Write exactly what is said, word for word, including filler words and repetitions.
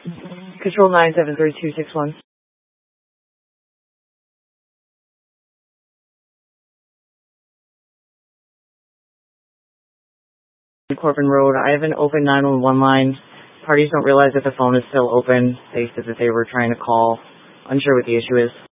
Control nine seven three two six one. Corbin Road. I have an open nine one one line. Parties don't realize that the phone is still open. They said that they were trying to call. Unsure what the issue is.